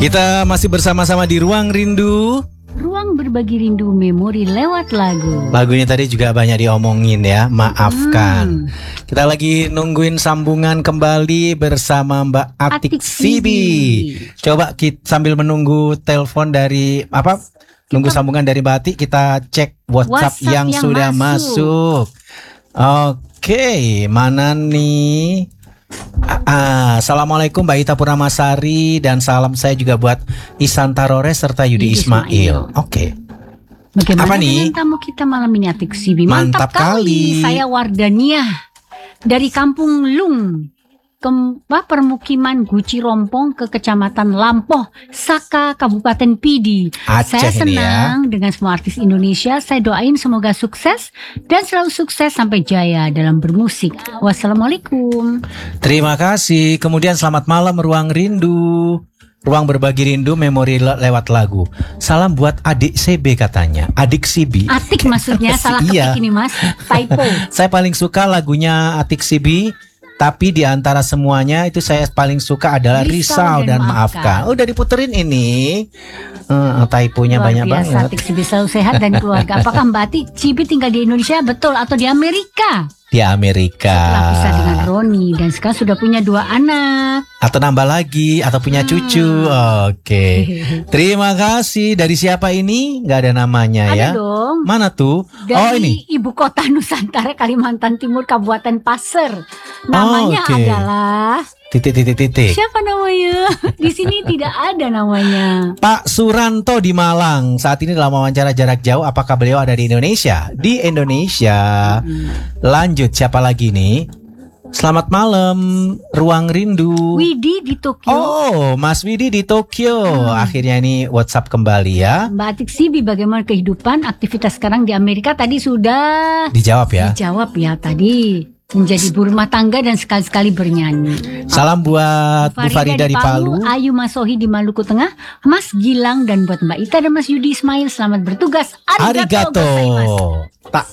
Kita masih bersama-sama di Ruang Rindu. Ruang berbagi rindu memori lewat lagu. Lagunya tadi juga banyak diomongin ya, maafkan. Kita lagi nungguin sambungan kembali bersama Mbak Atik Sibi. Coba kita sambil menunggu telepon dari nunggu sambungan dari Mbak Atik, kita cek WhatsApp yang sudah masuk. Oke, mana nih? Assalamualaikum Mbak Ita Purnamasari, dan salam saya juga buat Isan Tarores serta Yudi Ismail. Oke. Bagaimana apa nih? Tamu kita malam ini Atik Sibi. Mantap kali. Saya Wardania dari Kampung Lung, permukiman Guci Rompong ke Kecamatan Lampoh, Saka, Kabupaten Pidi. Aceh. Saya senang dengan semua artis Indonesia. Saya doain semoga sukses dan selalu sukses sampai jaya dalam bermusik. Wassalamualaikum. Terima kasih. Kemudian selamat malam Ruang Rindu. Ruang berbagi rindu memori lewat lagu. Salam buat adik CB katanya. Adik Sibi. Atik maksudnya salah ketik ini Mas. Typo. Saya paling suka lagunya Atik Sibi. Tapi di antara semuanya itu saya paling suka adalah Risau dan Maafkan. Udah diputerin ini. Typonya banyak banget. Atik Sibi selalu sehat dan keluarga. Apakah Mbak Atik Sibi tinggal di Indonesia betul atau di Amerika? Di Amerika. Setelah pisah dengan Roni dan sekarang sudah punya 2 anak. Atau nambah lagi, atau punya cucu. Oke. Terima kasih. Dari siapa ini? Gak ada namanya ya. Ada dong. Mana tuh? Dari ini. Ibu Kota Nusantara, Kalimantan Timur, Kabupaten Pasir. Namanya adalah titik. Siapa namanya? Di sini tidak ada namanya. Pak Suranto di Malang. Saat ini dalam wawancara jarak jauh. Apakah beliau ada di Indonesia? Di Indonesia. Lanjut, siapa lagi nih? Selamat malam Ruang Rindu. Widi di Tokyo. Oh, Mas Widi di Tokyo. Akhirnya ini WhatsApp kembali ya. Mbak Atik Sibi, bagaimana kehidupan aktivitas sekarang di Amerika? Tadi sudah dijawab ya. Dijawab ya tadi. Menjadi ibu rumah tangga dan sekali-sekali bernyanyi. Salam buat Bu Farida di Palu, Ayu Masohi di Maluku Tengah, Mas Gilang, dan buat Mbak Ita dan Mas Yudi Ismail, selamat bertugas. Arigato. Tak.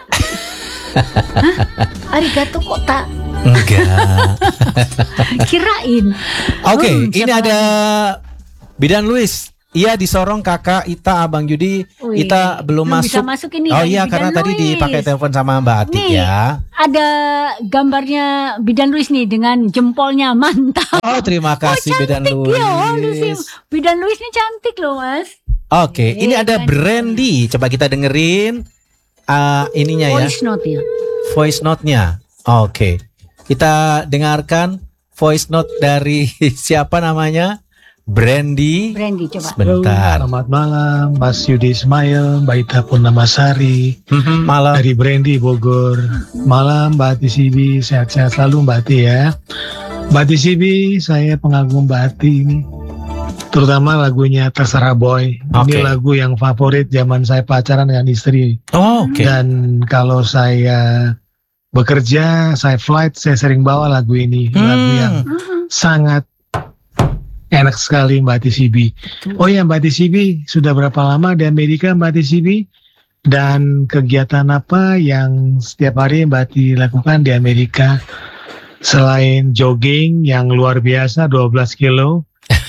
Arigato kok tak? Enggak. Kirain. Oke, ini ada Bidan Luis. Iya, disorong kakak Ita, Abang Yudi. Ita belum masuk. Bisa masuk ini. Oh iya, karena tadi dipakai telepon sama Mbak Atik nih, ya. Ada gambarnya Bidan Luis nih dengan jempolnya, mantap. Oh, terima kasih Bidan Luis. Bidan Luis ini cantik loh Mas. Oke, ini ada Brandy. Coba kita dengerin ininya ya. Voice note ya. Voice note-nya. Oke. Kita dengarkan voice note dari siapa namanya? Brandy, coba. Sebentar. Selamat malam, Mas Yudi Ismail, Mbak Ita Purnamasari. Malam. Dari Brandy Bogor. Malam, Mbak Ati Sibi, sehat-sehat selalu Mbak Ati ya. Mbak Ati Sibi, saya pengagum Mbak Ati ini. Terutama lagunya Terserah Boy. Ini lagu yang favorit zaman saya pacaran dengan istri. Dan kalau saya bekerja, saya flight, saya sering bawa lagu ini. Lagu yang sangat enak sekali Mbak Ati Sibi. Oh ya Mbak Ati Sibi, sudah berapa lama di Amerika Mbak Ati Sibi? Dan kegiatan apa yang setiap hari Mbak Ati lakukan di Amerika? Selain jogging yang luar biasa 12 kilo.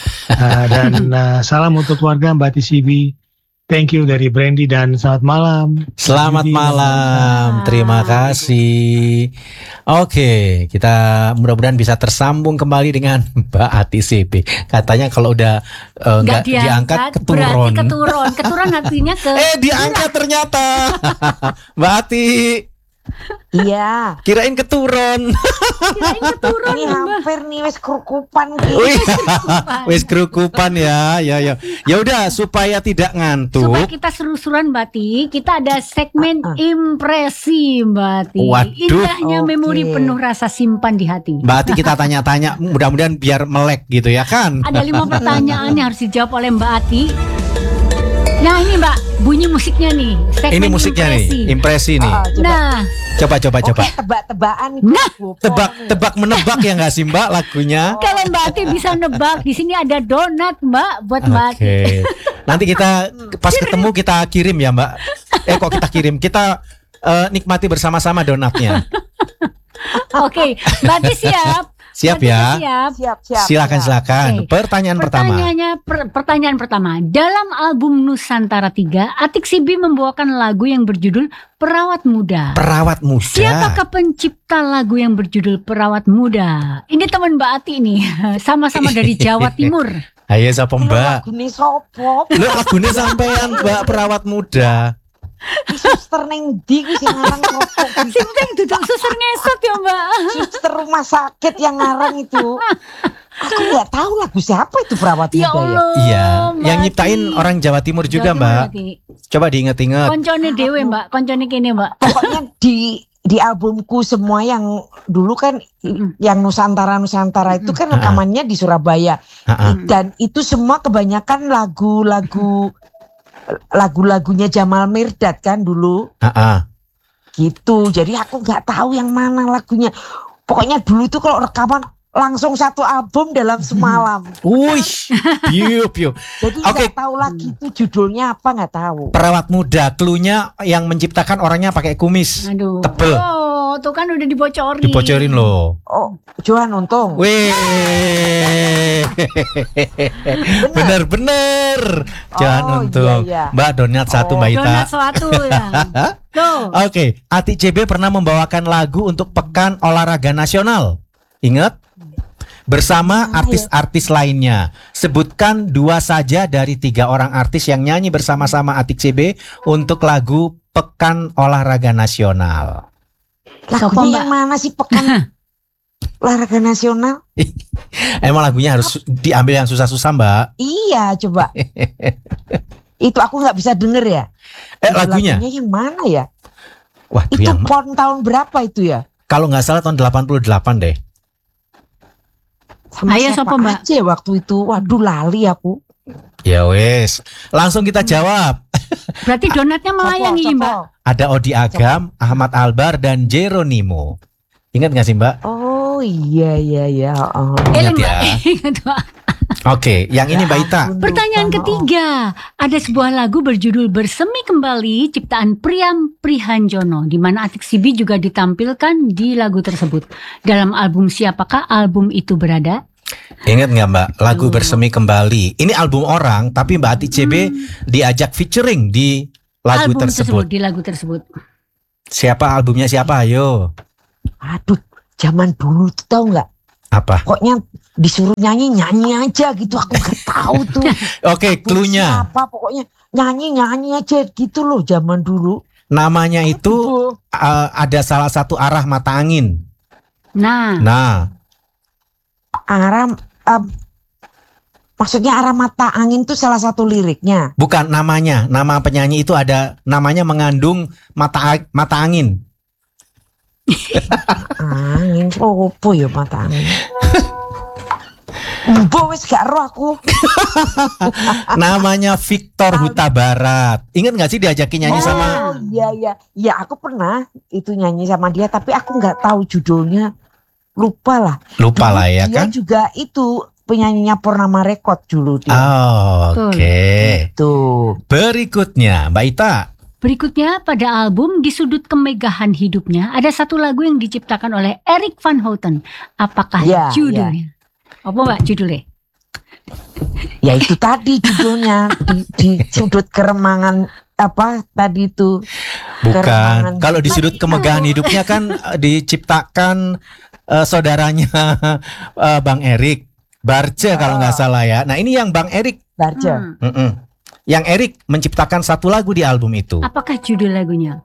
Dan salam untuk keluarga Mbak Ati Sibi. Thank you dari Brandy dan selamat malam. Selamat malam, terima kasih. Oke, kita mudah-mudahan bisa tersambung kembali dengan Mbak Ati Sibi. Katanya kalau udah nggak diangkat keturun. Keturun artinya ke. Diangkat ternyata. Mbak Ati. Iya. Kirain keturun. Ini hampir nih wis kerukupan Wis kerukupan ya. Ya udah supaya tidak ngantuk. Supaya kita seru-seruan Mbak Ati, kita ada segmen impresi Mbak Ati. Waduh. Indahnya memori penuh rasa simpan di hati. Mbak Ati kita tanya-tanya, mudah-mudahan biar melek gitu ya kan. Ada 5 pertanyaan yang harus dijawab oleh Mbak Ati. Nah ini Mbak, bunyi musiknya nih. Ini musiknya impresi. Nih, impresi nih. Nah, coba. Oke, tebak-tebakan. Tebak ya nggak sih Mbak lagunya? Kalau Mbak Ati bisa nebak, di sini ada donat Mbak buat Mbak Ati. Nanti kita pas ketemu kita kirim ya Mbak. Kok kita kirim? Kita nikmati bersama-sama donatnya. Oke, Mbak Ati siap. Siap ya? Siap. Siap. Silakan. Oke. Pertanyaan pertama. Pertanyaan pertama. Dalam album Nusantara 3, Atik Sibi membawakan lagu yang berjudul Perawat Muda. Perawat muda. Siapakah pencipta lagu yang berjudul Perawat Muda? Ini teman Mbak Ati nih, sama-sama dari Jawa Timur. Ayo sapa Mbak? Lagu ini sopo? Lu lagune sampean Mbak Perawat Muda. Suster neng di ku sing ngarang sopo? Sing penting duduk suster ngesot ya Mbak. Suster rumah sakit yang ngarang itu. Aku nggak tahu lagu siapa itu Perawat Ya Muda ya. Allah. Iya, Mbak yang nyiptain Ati. orang Jawa Timur juga Jawa Timur Mbak. berarti. Coba diinget-inget. Koncone dewe Mbak, koncone kene Mbak. Pokoknya di albumku semua yang dulu kan yang Nusantara itu kan rekamannya di Surabaya. Ha-ha. Dan itu semua kebanyakan lagu-lagunya Jamal Mirdad kan dulu Ha-ha. gitu. Jadi aku nggak tahu yang mana lagunya. Pokoknya dulu itu kalau rekaman langsung satu album dalam semalam. Wih, piu. Jadi Oke. nggak tahu lagi itu judulnya apa, nggak tahu. Perawat Muda, cluenya yang menciptakan orangnya pakai kumis Aduh. tebel. Oh, tuh kan udah dibocorin. Dibocorin loh. Oh, Johan Untung. Wih, bener. Jangan Oh, untung. iya. Mbak donat satu Mbak Ita. Donat suatu ya. Tuh. Oke, Atik CB pernah membawakan lagu untuk Pekan Olahraga Nasional. Ingat? Bersama artis-artis lainnya. Sebutkan 2 saja dari 3 orang artis yang nyanyi bersama-sama Atik CB untuk lagu Pekan Olahraga Nasional. Siapa, Lagunya Mbak? yang mana sih Pekan Olahraga Nasional? Emang lagunya harus diambil yang susah-susah Mbak? Iya, coba. Itu aku nggak bisa denger ya. Lagunya? Yang mana ya? Wah, Itu yang pon tahun berapa itu ya? kalau nggak salah tahun 88 deh. Sama Ayo, siapa siapa, Mbak? aja waktu itu? Waduh, lali aku. Ya wes, langsung kita jawab. Berarti donatnya melayang ini Mbak. Ada Odi Agam, Ahmad Albar, dan Jeronimo. Ingat nggak sih Mbak? Oh iya. Oh. Ingat ya. Ingat, Mbak. Oke, yang ini Mbak Ita. Pertanyaan ketiga, ada sebuah lagu berjudul Bersemi Kembali ciptaan Priam Prihanjono, di mana Atik Sibi juga ditampilkan di lagu tersebut. Dalam album siapakah album itu berada? Ingat nggak Mbak? Lagu Bersemi Kembali. Ini album orang, tapi Mbak Atik CB diajak featuring di lagu Album tersebut. di lagu tersebut. Siapa albumnya siapa? Ayo. Aduh, zaman dulu tuh tahu nggak? Apa? Pokoknya disuruh nyanyi aja gitu. Aku nggak tahu tuh. Oke, cluenya. Apa pokoknya nyanyi aja gitu loh zaman dulu. Namanya itu ada salah satu arah mata angin. Nah, Arah maksudnya arah mata angin tuh salah satu liriknya. bukan namanya. Nama penyanyi itu ada namanya mengandung mata angin. Angin opo ya mata angin. Mbok wis gak roh aku. Namanya Victor Huta Barat. Ingat nggak sih diajakin nyanyi sama? Oh iya. Ya aku pernah itu nyanyi sama dia, tapi aku nggak tahu judulnya. Lupa lah. Lupa lah ya Dia kan? juga itu penyanyinya Purnama Record dulu dia. Oke. Tuh. Berikutnya Mbak Ita. Berikutnya pada album Di Sudut Kemegahan Hidupnya ada satu lagu yang diciptakan oleh Erik van Houten. Apakah Ya, judulnya? Apa Mbak judulnya? Ya itu tadi judulnya di sudut keremangan apa tadi itu. Bukan. Kalau di sudut kemegahan hidupnya kan diciptakan saudaranya Bang Erik Barce kalau nggak salah ya. Nah ini yang Bang Erik. Barca. Yang Erik menciptakan satu lagu di album itu. Apakah judul lagunya?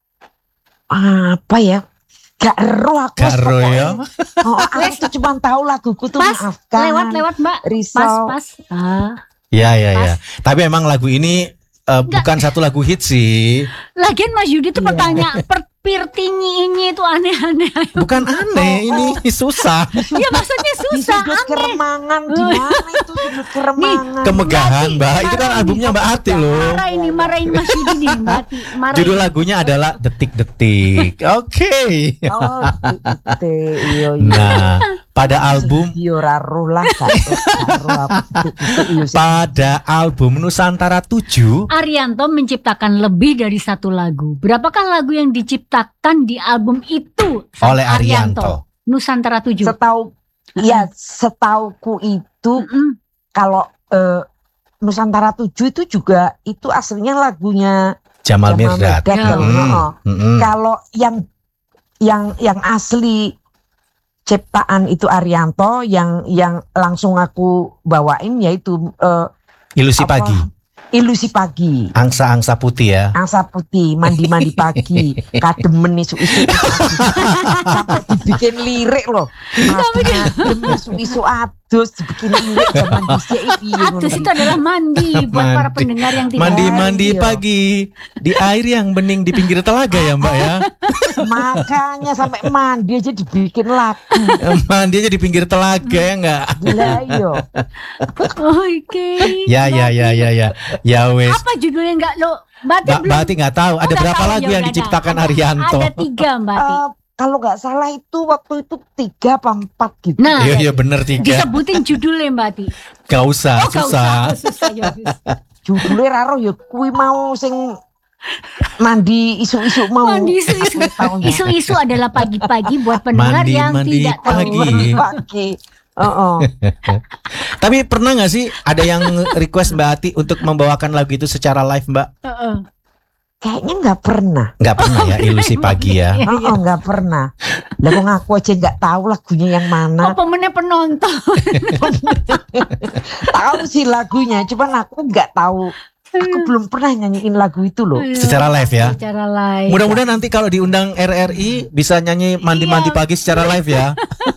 Apa ya? Gak roh aku. Gak roh ya. Aku tuh cuma tahu laguku tuh Pas, Maafkan. lewat Mbak. Risau. Pas. Ya. Tapi emang lagu ini bukan satu lagu hit sih. Lagian Mas Yudi tuh pertanyaan pirtinyi ini itu aneh-aneh. Bukan aneh, ini susah. Ya maksudnya Di susah, sudut aneh. keremangan di mana itu sudut keremangan? Kemegahan Mbak, itu kan marah albumnya ini. Mbak Ati loh. Marahin Mas Yudi nih, Mbak Ati. Marahin. Judul lagunya adalah Detik-detik. Oke. Oh, iya. Nah, pada album Yoraruh lah pada album Nusantara 7 Arianto menciptakan lebih dari satu lagu. Berapakah lagu yang diciptakan di album itu sama oleh Arianto. Nusantara 7. Iya, setauku itu kalau Nusantara 7 itu juga itu aslinya lagunya Jamal Mirdad. Kalau yang asli ciptaan itu Arianto, yang langsung aku bawain yaitu Ilusi Pagi. Ilusi Pagi. Angsa-angsa putih ya. Angsa putih, mandi-mandi pagi, kademen isu-isu. Sampai dibikin lirik loh. Kademen isu-isu adus dibikin lirik zaman dhisik iki. Adus itu adalah mandi buat para pendengar yang tidak. Mandi pagi di air yang bening di pinggir telaga ya Mbak ya. Makanya sampai mandi aja dibikin lagu. Mandi aja di pinggir telaga ya enggak? Gila yo. Oke. Ya. Ya wes. Apa judulnya enggak lo? Mbak Ati nggak tahu. Ada berapa lagu yang diciptakan Arianto? Ada 3 Mbak Ati. Kalau nggak salah itu waktu itu 3 apa 4 gitu. Nah, iya bener 3. Disebutin judulnya Mbak Ati. Gak usah, susah. Judulnya raro ya kui mau sing mandi isu-isu mau. Mandi isu-isu. Isu-isu adalah pagi-pagi buat pendengar yang tidak tahu. Pagi. Tapi pernah nggak sih ada yang request Mbak Ati untuk membawakan lagu itu secara live Mbak? Kayaknya nggak pernah. Nggak pernah ya, Ilusi Pagi ya. Nggak pernah. Lah kok ngaku aja nggak tahu lagunya yang mana. Apa meneh penonton? Tahu sih lagunya, cuman aku nggak tahu. Aku belum pernah nyanyiin lagu itu loh. Secara live ya. Secara live. Mudah-mudahan nanti kalau diundang RRI bisa nyanyi mandi-mandi pagi secara live ya.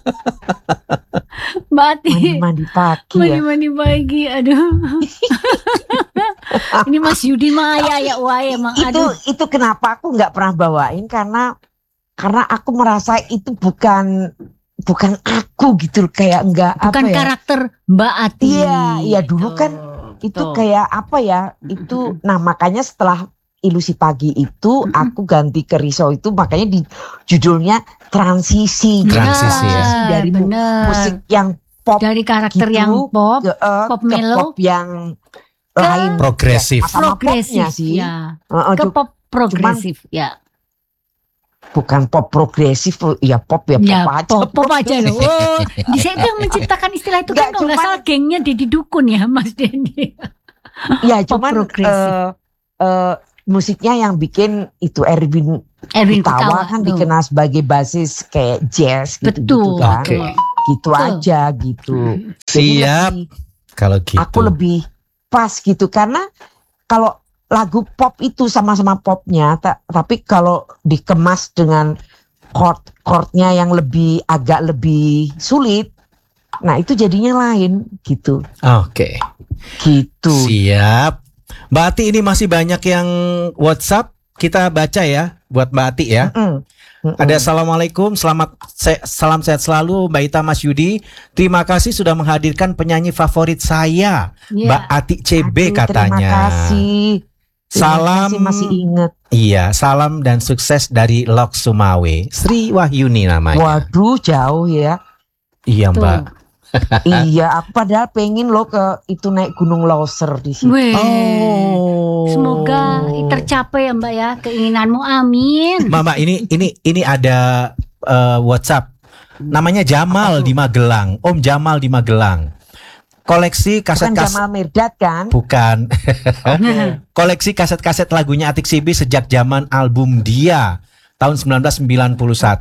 Mbak Ati. Mandi-mandi pagi ya. Mandi-mandi pagi, aduh. Ini Mas Yudi Maya ya, wah emang. Itu kenapa aku nggak pernah bawain karena aku merasa itu bukan aku gitu, kayak enggak bukan apa ya. Karakter Mbak Ati. Iya dulu kan itu kayak apa ya? Itu nah makanya setelah Ilusi Pagi itu aku ganti ke Riso itu, makanya di judulnya transisi. Transisi ya. Dari musik yang pop, dari karakter gitu, yang pop mellow, pop yang lain progresif. Progresif sih. Ya. Ke pop progresif ya. Bukan pop progresif ya, pop ya, pop aja loh. Oh, di saya yang menciptakan istilah itu kan kalau nggak salah gengnya Deddy Dukun ya Mas Dendi. Ya cuman musiknya yang bikin itu Erwin Kutawa kan dikenal sebagai basis kayak jazz gitu kan. Gitu aja gitu. Siap. Kalau gitu. Aku lebih pas gitu karena kalau lagu pop itu sama-sama popnya, tapi kalau dikemas dengan chord-chordnya yang agak lebih sulit, nah itu jadinya lain gitu. Oke. Gitu. Siap. Mbak Ati, ini masih banyak yang WhatsApp, kita baca ya buat Mbak Ati ya. Ada Assalamualaikum, salam sehat selalu Mbak Ita, Mas Yudi. Terima kasih sudah menghadirkan penyanyi favorit saya, Mbak Ati CB katanya. Terima kasih. Salam, masih ingat. Iya, salam dan sukses dari Lok Sumawe, Sri Wahyuni namanya. Waduh, jauh ya. Iya Mbak. Iya, aku padahal pengen loh itu naik Gunung Loser di sini. Semoga tercapai ya Mbak ya keinginanmu, amin. Mama, ini ada WhatsApp. Namanya Jamal di Magelang, Om Jamal di Magelang. Koleksi kaset-kaset. Bukan Jamal Mirdad kan? Bukan. Koleksi kaset-kaset lagunya Atik Sibi sejak zaman album Dia tahun 1991.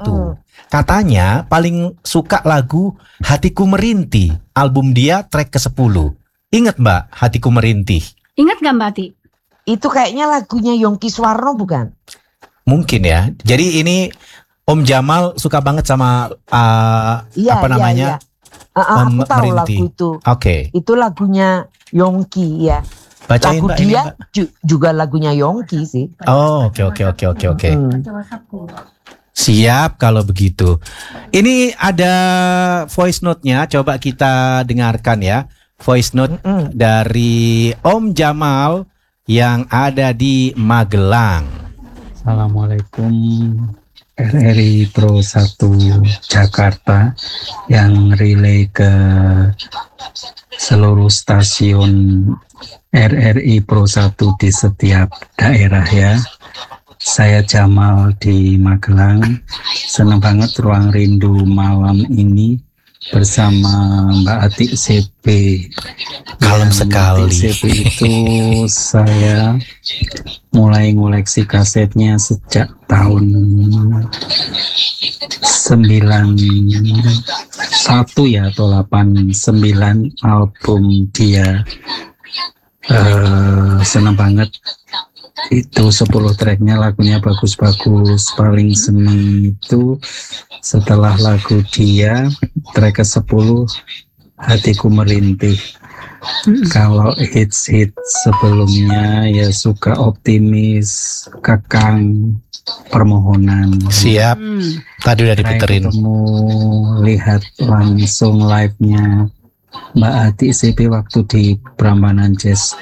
Katanya paling suka lagu Hatiku Merintih, album Dia track ke-10. Ingat Mbak Hatiku Merintih? Ingat gak Mbak Ati? Itu kayaknya lagunya Yongki Suwarno bukan? Mungkin ya. Jadi ini Om Jamal suka banget sama apa namanya? Aku tahu lagu itu. Oke. Itu lagunya Yongki ya. Bacain lagu Mbak, Dia ini, juga lagunya Yongki sih. Oh, oke. Siap kalau begitu. Ini ada voice note-nya, coba kita dengarkan ya. Voice note dari Om Jamal yang ada di Magelang. Assalamualaikum RRI Pro 1 Jakarta yang relay ke seluruh stasiun RRI Pro 1 di setiap daerah ya. Saya Jamal di Magelang. Senang banget Ruang Rindu malam ini bersama Mbak Atik CP. Kalem Mbak sekali. Atik CP itu saya mulai ngoleksi kasetnya sejak tahun 91 ya atau 89 album dia. Senang banget itu 10 tracknya, lagunya bagus-bagus. Paling seneng itu setelah lagu dia track ke-10 Hatiku Merintih. Kalau hits sebelumnya ya Suka Optimis, Kekang, Permohonan. Siap. Tadi udah Saya diputerin. ketemu lihat langsung live-nya Mbak Ati CP waktu di Prambanan Jazz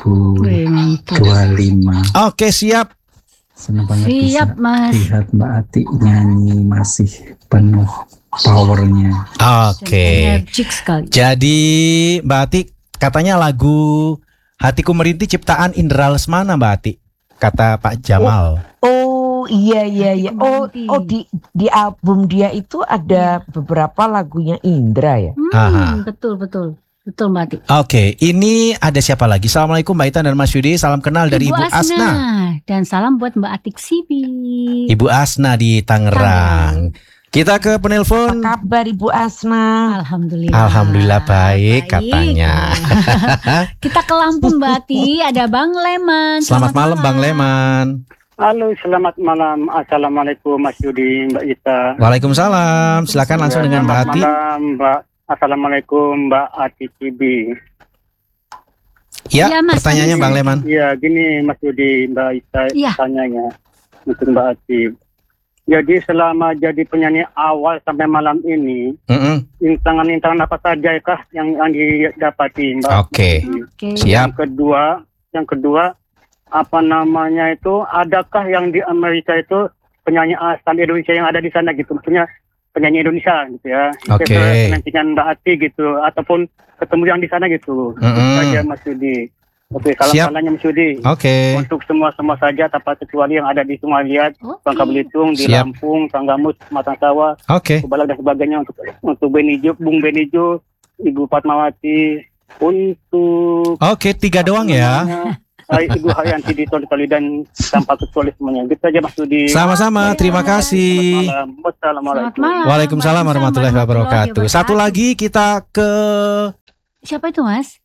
2025. Oke, siap. Senang banget Siap, bisa Mas. lihat Mbak Ati nyanyi masih penuh powernya. Oke. Energik sekali. Jadi Mbak Ati katanya lagu Hatiku Merintih ciptaan Indra Lesmana, Mbak Ati. Kata Pak Jamal. Oh iya. Oh di album dia itu ada beberapa lagunya Indra ya. Aha. Betul Mbak Ati. Oke, ini ada siapa lagi? Assalamualaikum Mbak Ita dan Mas Yudi. Salam kenal dari Ibu Asna. Dan salam buat Mbak Atik Sibi. Ibu Asna di Tangerang. Kita ke penelpon. Apa kabar Ibu Asna? Alhamdulillah baik katanya. Kita ke Lampung, Mbak Ati. Ada Bang Leman. Selamat malam Bang Leman. Halo, selamat malam. Assalamualaikum Mas Yudi, Mbak Ita. Waalaikumsalam. Silakan langsung dengan Mbak Ati. Selamat malam, Mbak. Assalamualaikum Mbak Ati Cibi. Ya, Ya, Mas, pertanyaannya Mas. Bang Leman. Ya, gini Mas Yudi, Mbak Ita Iya. tanyanya untuk Mbak Ati. Jadi selama jadi penyanyi awal sampai malam ini, rintangan-rintangan apa saja kah yang didapati Mbak? Oke. Oke. Siap. Yang kedua, apa namanya itu, adakah yang di Amerika itu penyanyi asal Indonesia yang ada di sana gitu, maksudnya penyanyi Indonesia gitu ya. Oke. Penantikan Mbak Ati gitu, ataupun ketemu yang di sana gitu. Itu saja Mas Yudi. Oke, Siap. salam-salamnya Mas Yudi. Oke. Untuk semua saja tanpa kecuali yang ada di Sumaliat, Bangka Belitung, di Siap. Lampung, Tanggamus, Matang Sawah, Oke. Kubalak dan sebagainya, untuk Benijo, Bung Benijo, Ibu Fatmawati, untuk Oke, 3 doang ya. Ibu Haryanti di Toli dan tanpa kecuali semuanya. Gitu saja Mas Yudi. Sama-sama, terima kasih. Wassalamualaikum. Waalaikumsalam warahmatullahi wabarakatuh. Satu lagi kita ke Siapa itu, Mas?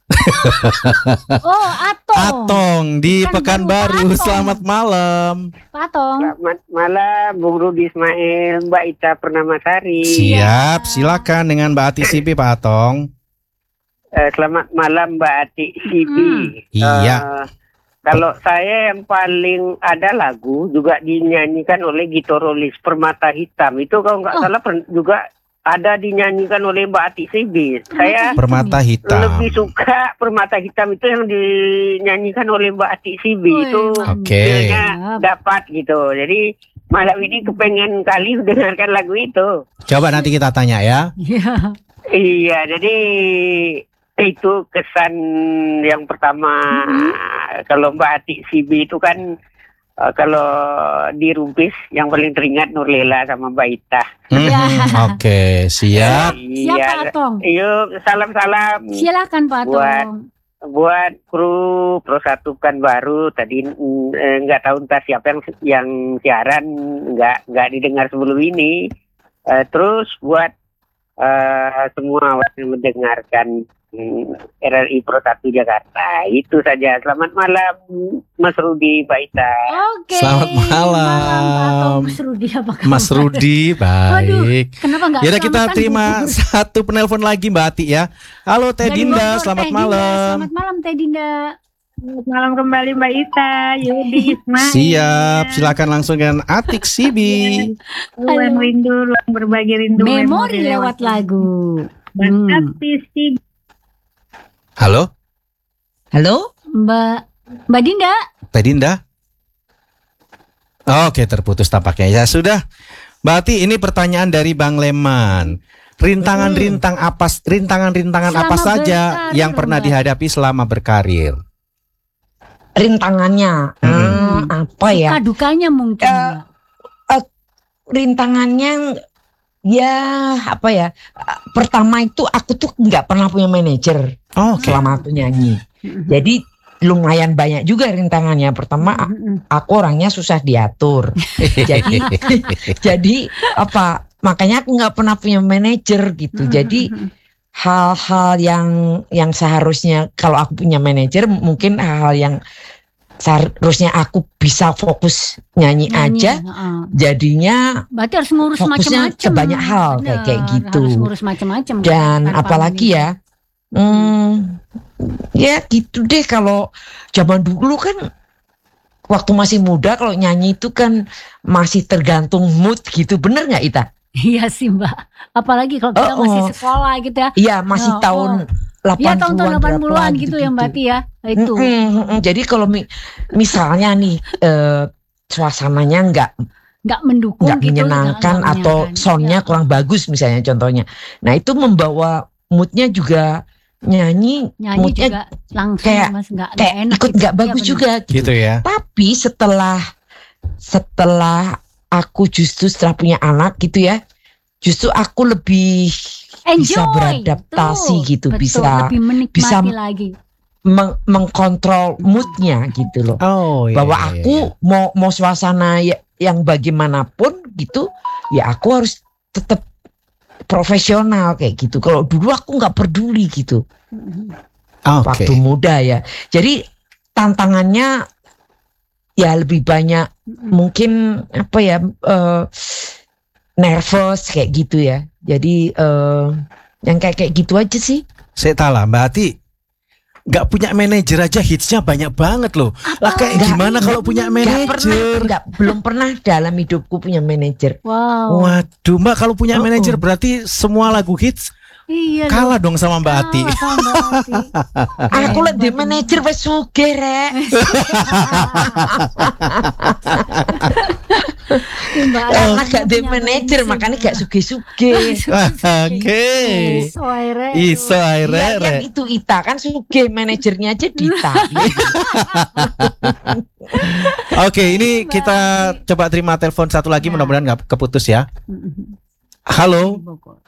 Oh, Atong di Pekanbaru. Atong. Selamat malam. Pak Atong. Selamat malam Bung Rudi Ismail, Mbak Ita Pernamasari. Siap, silakan dengan Mbak Ati Sibi Pak Atong. Selamat malam Mbak Ati Sibi. Iya. Kalau saya yang paling ada lagu juga dinyanyikan oleh gitarolis Permata Hitam. Itu kalau nggak salah juga ada dinyanyikan oleh Mbak Ati Sibi. Saya Permata Hitam. lebih suka Permata Hitam itu yang dinyanyikan oleh Mbak Ati Sibi. Itu Oke. feelnya dapat gitu. Jadi malam ini kepengen kali dengarkan lagu itu. Coba nanti kita tanya ya. Iya. Iya, jadi itu kesan yang pertama. Kalau Mbak Ati Sibi itu kan kalau di Rumpis yang paling teringat Nurlela sama Mbak Ita. Oke, siap. Siap Pak Atong. Yuk, salam-salam Silakan Pak Atong. buat kru Pro 1 Pekanbaru. Tadi nggak tahu entah siapa yang siaran nggak didengar sebelum ini. Terus buat semua yang mendengarkan RRI Pro 1 Jakarta. Itu saja. Selamat malam Mas Rudi, Mbak Ita. Oke. Selamat malam. Pak Atong. Mas Rudi apa kabar? Mas Rudi, baik. Kenapa nggak? Yaudah kita selamatkan terima dulu? satu penelpon lagi Mbak Ati ya. Halo Teh Dari Dinda, Bogor, selamat Teh Dinda. malam. Selamat malam Teh Dinda. Selamat malam kembali Mbak Ita, Yudi Ismail. Siap, silakan langsung dengan Atik Sibi. Ruang rindu, ruang berbagi rindu. Memori lewat lagu. Mbak Ati Sibi. Halo, Halo? Mbak Dinda. Teh Dinda. Oke, terputus tampaknya. Ya sudah. Mbak Ati, ini pertanyaan dari Bang Leman. Rintangan-rintangan apa Selama saja berkarir, yang pernah Mbak. dihadapi selama berkarir? Rintangannya apa ya? Suka dukanya mungkin. Mbak. Rintangannya apa ya? Pertama itu aku tuh nggak pernah punya manajer selama aku nyanyi. Jadi lumayan banyak juga rintangannya. Pertama aku orangnya susah diatur. jadi apa? Makanya aku nggak pernah punya manajer gitu. Jadi hal-hal yang seharusnya kalau aku punya manajer, mungkin hal-hal yang seharusnya aku bisa fokus nyanyi aja, jadinya berarti harus ngurus fokusnya macam-macam ke banyak hal. Kayak gitu. Harus ngurus macam-macam. Dan apalagi ya, ya gitu deh. Kalau zaman dulu kan waktu masih muda, kalau nyanyi itu kan masih tergantung mood gitu, bener nggak Ita? Iya sih Mbak, apalagi kalau kita masih sekolah gitu ya. Iya, masih tahun 80-an. Iya, tahun-tahun 80-an gitu ya Mbak ya. Itu. Jadi kalau misalnya nih suasananya nggak mendukung, nggak gitu, menyenangkan atau soundnya kurang bagus misalnya contohnya. Nah itu membawa moodnya juga nyanyi moodnya juga langsung kayak Mas, nggak enak ikut gitu. nggak bagus juga gitu ya. Tapi setelah aku justru setelah punya anak gitu ya, justru aku lebih bisa beradaptasi gitu, bisa lagi. Mengkontrol moodnya gitu loh. Bahwa aku mau suasana yang bagaimanapun gitu, ya aku harus tetap profesional kayak gitu. Kalau dulu aku nggak peduli gitu. Waktu muda ya. Jadi tantangannya ya lebih banyak mungkin apa ya, nervous kayak gitu ya. Jadi yang kayak gitu aja sih. Saya tahu lah Mbak Ati, nggak punya manajer aja hitsnya banyak banget loh. Lah kayak gimana kalau punya manajer? Belum pernah dalam hidupku punya manajer. Wow. Waduh Mbak, kalau punya manajer berarti semua lagu hits kalah dong sama Mbak Ati. Aku lebih manajer wes sugih rek. Karena gak di manajer makanya gak sugih-sugih. Iso aire rek. Itu Ita kan sugih, manajernya aja Dita. Oke, ini kita coba terima telepon satu lagi, mudah-mudahan gak keputus ya. Halo.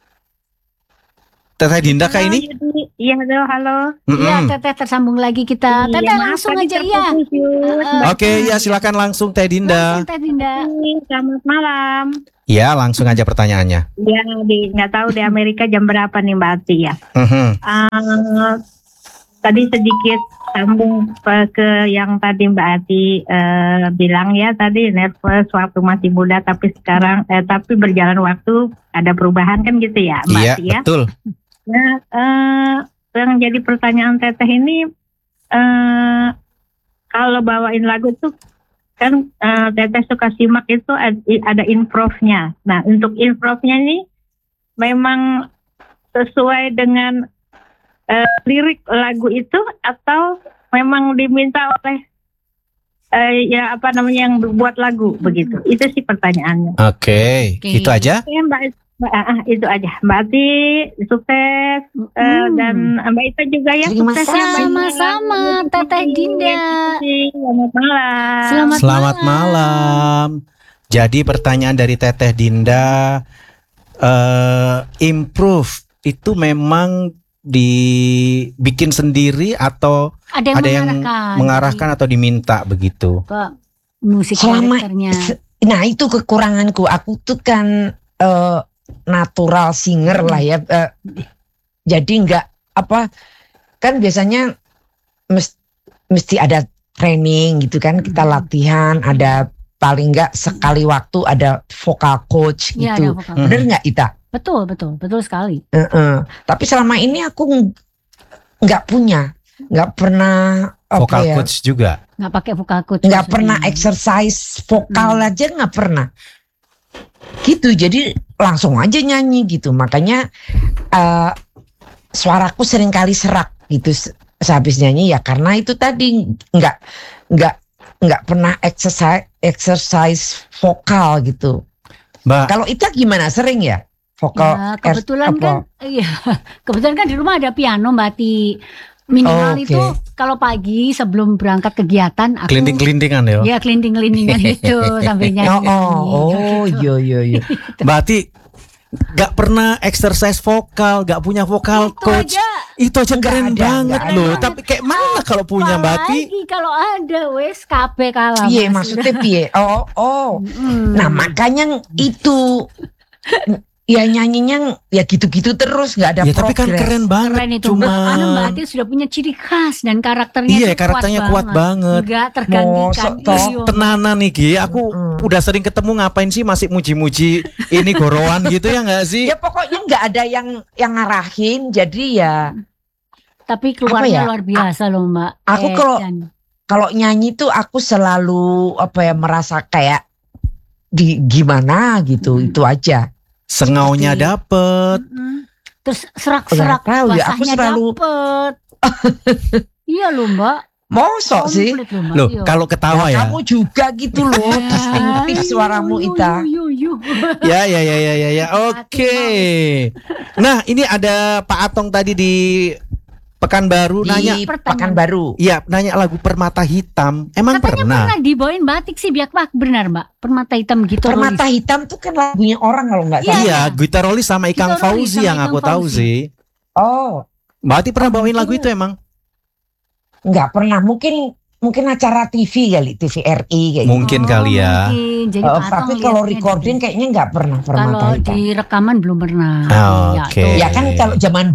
Teteh Dinda kah ini? Iya, halo. Iya, Teteh tersambung lagi kita. Teteh langsung aja ya. Oke, ya silakan langsung Teh Dinda. Teh Dinda. Selamat malam. Ya, langsung aja pertanyaannya. Ya, nggak tahu di Amerika jam berapa nih Mbak Ati ya. Tadi sedikit sambung ke yang tadi Mbak Ati bilang ya, tadi nervous waktu masih muda, tapi sekarang tapi berjalan waktu ada perubahan kan gitu ya Mbak Ati ya. Betul. Nah, yang jadi pertanyaan Teteh ini, kalau bawain lagu tuh kan Teteh suka simak itu ada improve-nya. Nah, untuk improve-nya ini memang sesuai dengan lirik lagu itu atau memang diminta oleh ya apa namanya yang buat lagu begitu? Itu sih pertanyaannya. Oke. Itu aja? Ya, itu aja. Mbak Ati sukses dan Mbak Ita juga ya sukses. Sama-sama Teteh Dinda. Selamat malam. Selamat malam. Jadi pertanyaan dari Teteh Dinda, improve itu memang dibikin sendiri atau ada yang mengarahkan atau diminta begitu? Musik direkturnya. Nah itu kekuranganku. Aku tuh kan natural singer lah ya. Jadi nggak apa, kan biasanya mesti ada training gitu kan, kita latihan, ada paling nggak sekali waktu ada vocal coach gitu. Ya, bener nggak Ita? Betul sekali. Tapi selama ini aku nggak punya, nggak pernah vocal coach juga. Nggak pakai vocal coach. Nggak pernah exercise vokal aja nggak pernah. Gitu, jadi langsung aja nyanyi gitu. Makanya suaraku sering kali serak gitu sehabis nyanyi ya, karena itu tadi nggak pernah exercise vokal gitu. Mbak, kalau Ita gimana, sering ya vokal? Ya, kebetulan kan di rumah ada piano Mbak Ati. Minimal itu kalau pagi sebelum berangkat kegiatan aku kelinting-kelintingan ya. Iya, kelinting-kelintingan itu sambil nyanyi. Iya. Mbak Ati, Gak pernah exercise vokal, gak punya vokal coach. Itu aja keren banget loh. Tapi kayak mana kalau punya Mbak Ati? Kalau ada wes kabeh kalah. Piye maksudnya piye? Oh. Nah, makanya itu ya nyanyinya ya gitu-gitu terus, nggak ada ya, tapi kan keren banget. Keren itu. Cuma Mbak Ati sudah punya ciri khas dan karakternya. Iya, karakternya kuat banget. Enggak tergantikan. Tenanan nih Gi, aku udah sering ketemu, ngapain sih masih muji-muji ini gorowan gitu ya nggak sih? Ya pokoknya nggak ada yang ngarahin, jadi ya. Tapi keluarnya luar biasa loh Mbak. Aku kalau nyanyi tuh aku selalu merasa kayak gimana gitu, itu aja. Sengaunya dapet. Terus serak-serak basahnya dapet. Iya loh Mbak. Mosok sih. Loh, kalau ketawa ya. Kamu juga gitu loh, distinktif suaramu Ita. Ya. Oke. Nah, ini ada Pak Atong tadi di Pekanbaru nanya. Pekanbaru. Iya, nanya lagu Permata Hitam. Emang katanya pernah dibawain batik sih, biak benar Mbak. Permata Hitam gitu. Permata Hitam tuh kan lagunya orang kalau nggak salah. Iya, Gitarolis sama Ikang Fauzi yang aku tahu sih. Oh. Mbak Ati pernah bawain lagu itu emang? Nggak pernah, mungkin acara TV kali, TVRI kayak mungkin gitu. Kali ya. Jadi tapi kalau recording kayaknya nggak pernah. Kalau di rekaman belum pernah. Oke. Ya kan kalau zaman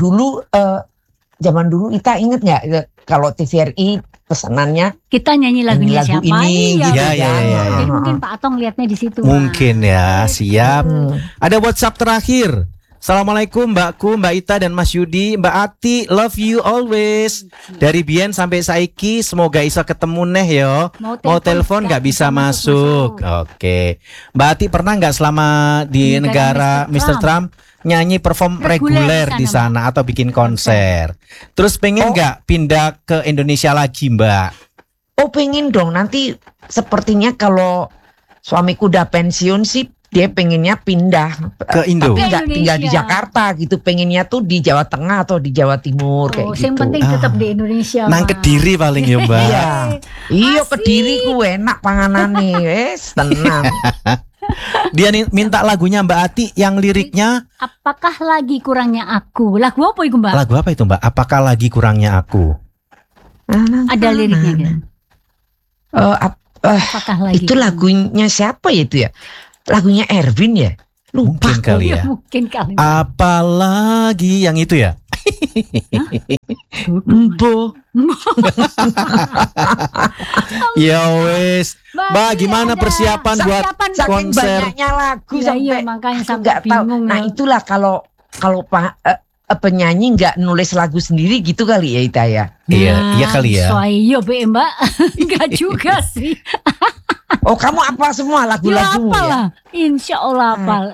dulu Ita inget nggak kalau TVRI pesanannya kita nyanyi lagunya siapa ini ya, gitu ya. Jadi mungkin Pak Atong lihatnya di situ. Mungkin ya, siap. Ada WhatsApp terakhir. Assalamualaikum Mbakku, Mbak Ita dan Mas Yudi. Mbak Ati, love you always. Dari Bien sampai saiki, semoga bisa ketemu neh yo. Mau telepon nggak bisa masuk. Oke. Mbak Ati pernah nggak selama di negara Mr. Trump nyanyi perform reguler di sana atau bikin konser? Terus pengen nggak pindah ke Indonesia lagi Mbak? Oh pengen dong, nanti sepertinya kalau suamiku udah pensiun sih dia pengennya pindah ke Indo. Tapi nggak tinggal di Jakarta gitu, pengennya tuh di Jawa Tengah atau di Jawa Timur kayak gitu. Yang penting tetap di Indonesia. Nang Kediri paling ya Mbak. Iya Kediri ku enak panganane, tenang. Dia minta lagunya Mbak Ati yang liriknya apakah lagi kurangnya aku? Lagu apa itu Mbak? Lagu apa itu Mbak? Apakah lagi kurangnya aku? Ada liriknya gitu. Apakah lagi itu lagunya siapa ya itu ya? Lagunya Erwin ya? Lupa mungkin kali ya. Mungkin kali. Apalagi yang itu ya? Embo. Ya wes. Mbak gimana persiapan buat konser? Banyaknya lagu sampai makanya sampai bingung. Nah itulah kalau penyanyi nggak nulis lagu sendiri gitu kali ya Ita ya. Iya kali ya. Iya Mbak. Enggak juga sih. Oh kamu apa semua lagu-lagumu ya? Insya Allah hafal.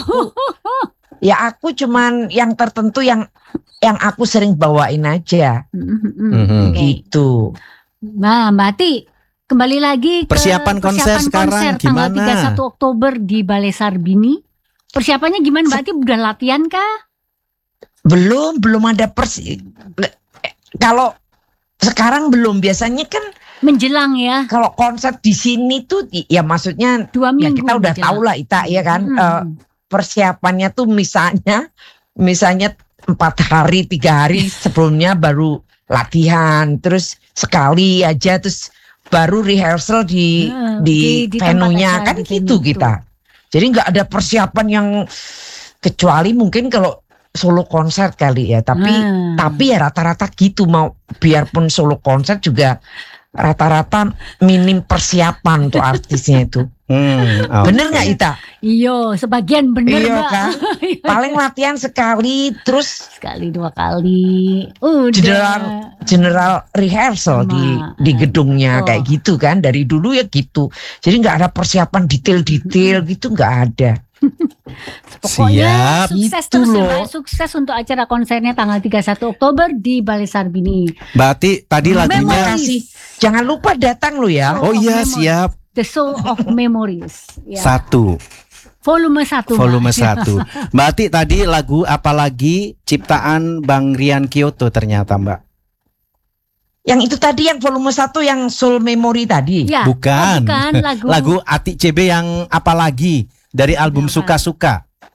Aku cuman yang tertentu yang aku sering bawain aja. Gitu. Nah Mbak Ati, kembali lagi ke persiapan konser sekarang tanggal gimana? 31 Oktober di Balai Sarbini. Persiapannya gimana Mbak Ati? Udah latihan kah? Belum ada kalau sekarang belum, biasanya kan menjelang ya. Kalau konser di sini tuh ya maksudnya 2 minggu ya kita udah menjelang. tahu lah Ita ya kan. Persiapannya tuh misalnya 4 hari 3 hari sebelumnya baru latihan, terus sekali aja terus baru rehearsal di venue-nya kan gitu kita. Jadi nggak ada persiapan yang, kecuali mungkin kalau solo konser kali ya, tapi ya rata-rata gitu, mau biarpun solo konser juga rata-rata minim persiapan untuk artisnya itu. Bener nggak Ita? Iya, sebagian bener Mbak. Kan? Paling latihan sekali, terus sekali 2 kali. General rehearsal di gedungnya kayak gitu kan, dari dulu ya gitu. Jadi nggak ada persiapan detail-detail gitu, nggak ada. Pokoknya sukses terus ya, sukses untuk acara konsernya tanggal 31 Oktober di Balai Sarbini. Mbak Ati tadi lagunya jangan lupa datang lo ya. Oh iya siap. The Soul of Memories ya. 1 Volume 1. Mbak Ati tadi lagu apalagi ciptaan Bang Rian Kyoto ternyata Mbak. Yang itu tadi yang volume 1 yang Soul Memory tadi ya. Bukan lagu Ati CB yang apalagi dari album Suka-Suka.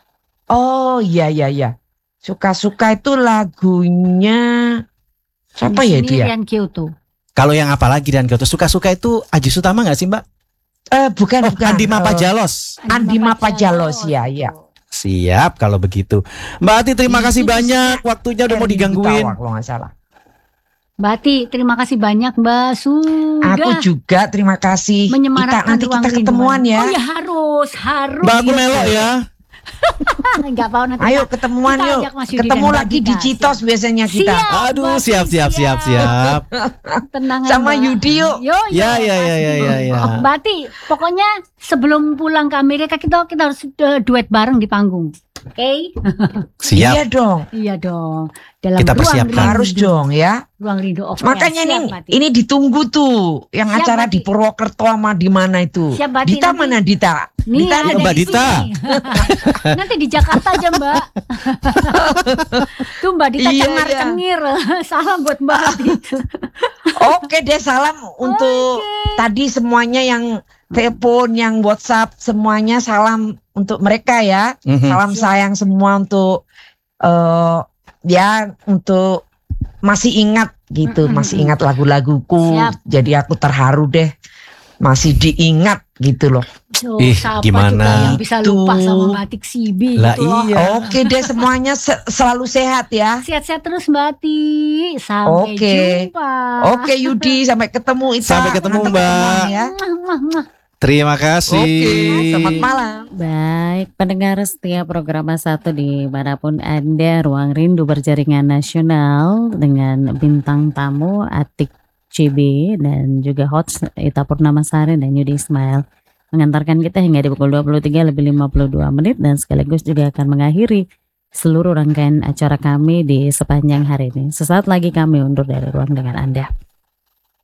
Oh iya. Suka-suka itu lagunya siapa ya itu ya? Rian Kyoto. Kalau yang apa lagi dan Kyoto? Suka-suka itu Aji Sutama nggak sih Mbak? Bukan. Andi Mapajalos. Andi Mapajalos, ya. Siap kalau begitu. Mbak Ati terima kasih banyak. Waktunya udah mau digangguin. Kalau nggak salah. Mbak Ati, terima kasih banyak Mbak. Sudah. Aku juga terima kasih. Menyemarakkan Nanti ruang kita rindu. ketemuan ya. Oh ya harus. Mbak aku melok ya. Enggak mau nanti. Ayo ketemuan kita yuk. ajak Mas Yudi Ketemu dan Mbak lagi di Dita. Citos biasanya kita. Siap, Aduh, Mbak Ati, siap. Tenang Sama Mbak. Yudi yuk. Yo, Ya. Mbak Ati, pokoknya sebelum pulang ke Amerika kita harus duet bareng di panggung. Oke? Siap. Iya dong. Iya dong. Dalam Kita ruang persiapkan. rindu. Harus dong ya. Ruang rindu off air. Makanya Siap, Mbak Ati. ini ditunggu tuh yang Siap, acara Mbak di Ati. Purwokerto sama di mana itu. Siap, Mbak Ati, Dita nanti. mana Dita? Nih, Dita ada ada Mbak di Dita. sini. Nanti di Jakarta aja Mbak. Tuh Mbak Dita Iya, cengar-cengir. Salam buat Mbak Dita. Oke deh, salam untuk tadi semuanya yang telepon, yang WhatsApp, semuanya salam untuk mereka ya. Salam sayang semua untuk ya untuk masih ingat gitu, masih ingat lagu-laguku. Siap. Jadi aku terharu deh. Masih diingat gitu loh. So, Ih, siapa gimana? juga yang bisa lupa Tuh. sama Mbak Atik Sibi Lah gitu loh. iya. Oke deh, semuanya selalu sehat ya. Sehat-sehat terus Mbak Ati. Sampai Oke. jumpa. Oke Yudi, sampai ketemu Ita. Sampai ketemu, Mantap Mbak. ketemuan ya. Mwah. Terima kasih. Oke, selamat malam. Baik, pendengar setia program A1 dimanapun Anda, Ruang Rindu Berjaringan Nasional dengan bintang tamu Atik CB dan juga host Ita Purnamasari dan Yudi Ismail mengantarkan kita hingga di pukul 23:52 dan sekaligus juga akan mengakhiri seluruh rangkaian acara kami di sepanjang hari ini. Sesaat lagi kami undur dari ruang dengan Anda.